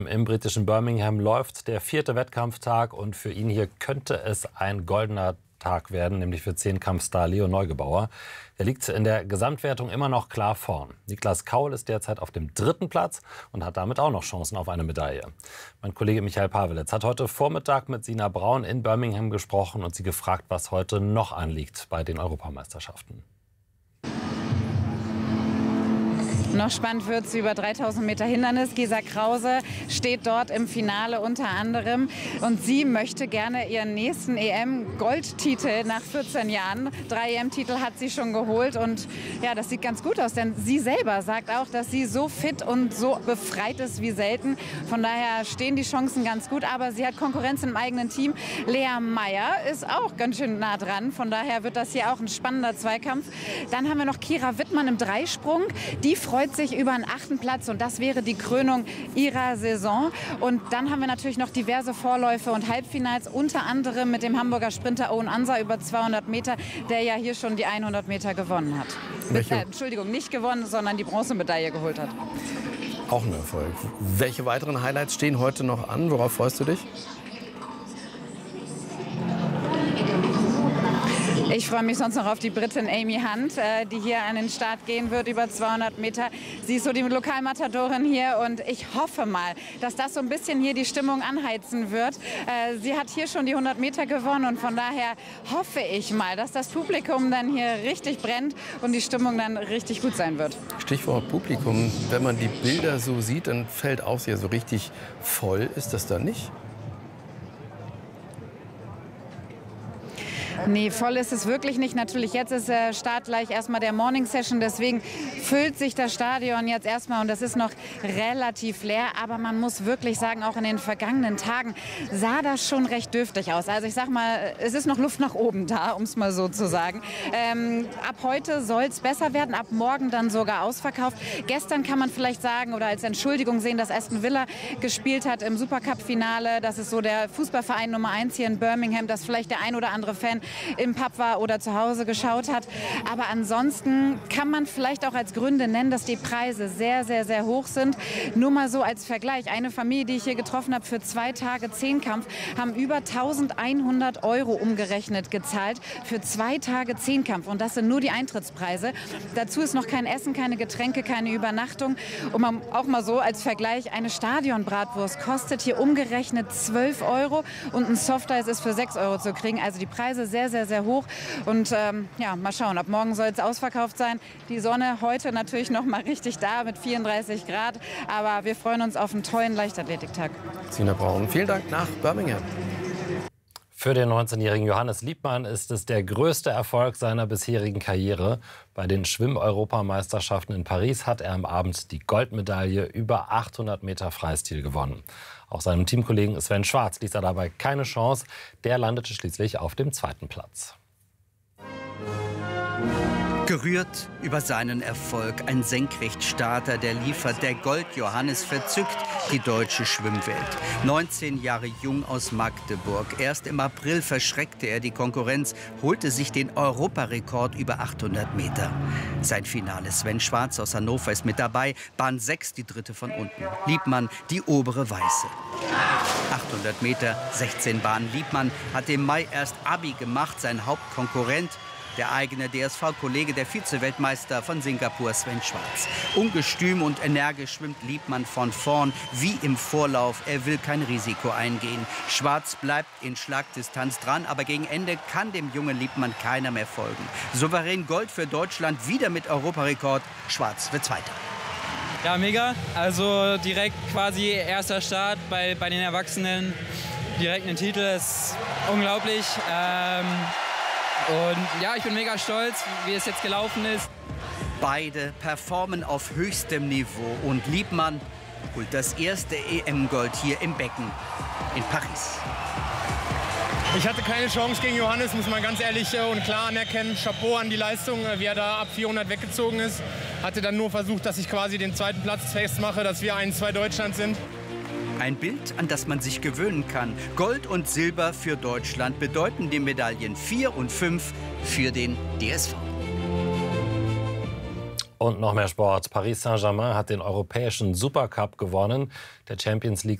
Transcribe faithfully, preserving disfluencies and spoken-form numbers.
Im britischen Birmingham läuft der vierte Wettkampftag und für ihn hier könnte es ein goldener Tag werden, nämlich für Zehnkampfstar Leo Neugebauer. Er liegt in der Gesamtwertung immer noch klar vorn. Niklas Kaul ist derzeit auf dem dritten Platz und hat damit auch noch Chancen auf eine Medaille. Mein Kollege Michael Pavelitz hat heute Vormittag mit Sina Braun in Birmingham gesprochen und sie gefragt, was heute noch anliegt bei den Europameisterschaften. Noch spannend wird es über dreitausend Meter Hindernis. Gesa Krause steht dort im Finale unter anderem. Und sie möchte gerne ihren nächsten E M-Goldtitel nach vierzehn Jahren. Drei E M-Titel hat sie schon geholt. Und ja, das sieht ganz gut aus. Denn sie selber sagt auch, dass sie so fit und so befreit ist wie selten. Von daher stehen die Chancen ganz gut. Aber sie hat Konkurrenz im eigenen Team. Lea Meyer ist auch ganz schön nah dran. Von daher wird das hier auch ein spannender Zweikampf. Dann haben wir noch Kira Wittmann im Dreisprung. Die freut sich über einen achten Platz und das wäre die Krönung ihrer Saison. Und dann haben wir natürlich noch diverse Vorläufe und Halbfinals, unter anderem mit dem Hamburger Sprinter Owen Ansa über zweihundert Meter, der ja hier schon die hundert Meter gewonnen hat. Mit, äh, Entschuldigung, nicht gewonnen, sondern die Bronzemedaille geholt hat. Auch ein Erfolg. Welche weiteren Highlights stehen heute noch an? Worauf freust du dich? Ich freue mich sonst noch auf die Britin Amy Hunt, äh, die hier an den Start gehen wird über zweihundert Meter. Sie ist so die Lokalmatadorin hier und ich hoffe mal, dass das so ein bisschen hier die Stimmung anheizen wird. Äh, sie hat hier schon die hundert Meter gewonnen und von daher hoffe ich mal, dass das Publikum dann hier richtig brennt und die Stimmung dann richtig gut sein wird. Stichwort Publikum. Wenn man die Bilder so sieht, dann fällt auf, ja so richtig voll ist das da nicht? Nee, voll ist es wirklich nicht. Natürlich, jetzt ist der Start gleich erstmal der Morning Session. Deswegen füllt sich das Stadion jetzt erstmal und das ist noch relativ leer. Aber man muss wirklich sagen, auch in den vergangenen Tagen sah das schon recht dürftig aus. Also ich sag mal, es ist noch Luft nach oben da, um es mal so zu sagen. Ähm, ab heute soll es besser werden, ab morgen dann sogar ausverkauft. Gestern kann man vielleicht sagen oder als Entschuldigung sehen, dass Aston Villa gespielt hat im Supercup-Finale. Das ist so der Fußballverein Nummer eins hier in Birmingham, dass vielleicht der ein oder andere Fan im Pub war oder zu Hause geschaut hat. Aber ansonsten kann man vielleicht auch als Gründe nennen, dass die Preise sehr, sehr, sehr hoch sind. Nur mal so als Vergleich. Eine Familie, die ich hier getroffen habe für zwei Tage Zehnkampf, haben über eintausendeinhundert Euro umgerechnet gezahlt für zwei Tage Zehnkampf. Und das sind nur die Eintrittspreise. Dazu ist noch kein Essen, keine Getränke, keine Übernachtung. Und man, auch mal so als Vergleich, eine Stadionbratwurst kostet hier umgerechnet zwölf Euro und ein Softeis ist für sechs Euro zu kriegen. Also die Preise sehr, sehr, sehr hoch. Und ähm, ja, mal schauen, ab morgen soll es ausverkauft sein. Die Sonne heute natürlich noch mal richtig da mit vierunddreißig Grad. Aber wir freuen uns auf einen tollen Leichtathletiktag. Sina Braun, vielen Dank nach Birmingham. Für den neunzehnjährigen Johannes Liebmann ist es der größte Erfolg seiner bisherigen Karriere. Bei den Schwimm-Europameisterschaften in Paris hat er am Abend die Goldmedaille über achthundert Meter Freistil gewonnen. Auch seinem Teamkollegen Sven Schwarz ließ er dabei keine Chance. Der landete schließlich auf dem zweiten Platz. Gerührt über seinen Erfolg, ein Senkrechtstarter, der liefert, der Gold-Johannes verzückt die deutsche Schwimmwelt. neunzehn Jahre jung aus Magdeburg. Erst im April verschreckte er die Konkurrenz, holte sich den Europarekord über achthundert Meter. Sein Finale, Sven Schwarz aus Hannover ist mit dabei, Bahn sechs, die dritte von unten. Liebmann, die obere weiße. achthundert Meter, sechzehn Bahnen. Liebmann hat im Mai erst Abi gemacht, sein Hauptkonkurrent, der eigene D S V-Kollege, der Vize-Weltmeister von Singapur, Sven Schwarz. Ungestüm und energisch schwimmt Liebmann von vorn, wie im Vorlauf. Er will kein Risiko eingehen. Schwarz bleibt in Schlagdistanz dran, aber gegen Ende kann dem jungen Liebmann keiner mehr folgen. Souverän Gold für Deutschland, wieder mit Europarekord. Schwarz wird Zweiter. Ja, mega. Also direkt quasi erster Start bei, bei den Erwachsenen. Direkt einen Titel, ist unglaublich. Ähm Und ja, ich bin mega stolz, wie es jetzt gelaufen ist. Beide performen auf höchstem Niveau und Liebmann holt das erste E M-Gold hier im Becken in Paris. Ich hatte keine Chance gegen Johannes, muss man ganz ehrlich und klar anerkennen. Chapeau an die Leistung, wie er da ab vierhundert weggezogen ist. Hatte dann nur versucht, dass ich quasi den zweiten Platz festmache, dass wir eins zwei Deutschland sind. Ein Bild, an das man sich gewöhnen kann. Gold und Silber für Deutschland bedeuten die Medaillen vier und fünf für den D S V. Und noch mehr Sport. Paris Saint-Germain hat den europäischen Supercup gewonnen. Der Champions League